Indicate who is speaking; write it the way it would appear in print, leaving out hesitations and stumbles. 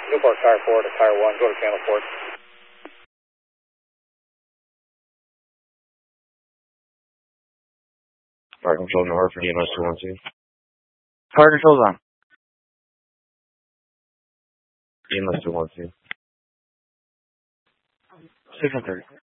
Speaker 1: Newport Tire 4 to Tire 1, go to Channel 4.
Speaker 2: Fire Control North for EMS 212.
Speaker 3: Fire control's on.
Speaker 2: EMS 212.
Speaker 3: 630.